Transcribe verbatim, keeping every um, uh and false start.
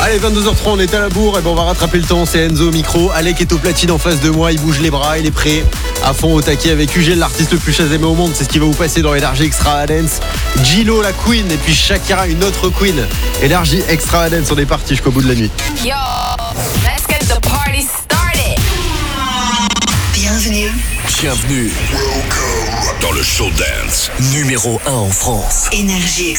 Allez, vingt-deux heures trente, on est à la bourre. Et ben on va rattraper le temps. C'est Enzo au micro. Alec est au platine en face de moi. Il bouge les bras. Il est prêt à fond au taquet avec U G, l'artiste le plus chasamé au monde. C'est ce qui va vous passer dans Énergie Extra Dance. Gilo, la queen. Et puis Shakira, une autre queen. Énergie Extra Dance. On est parti jusqu'au bout de la nuit. Yo, let's get the party started. Bienvenue. Bienvenue dans le show dance numéro un en France. Énergie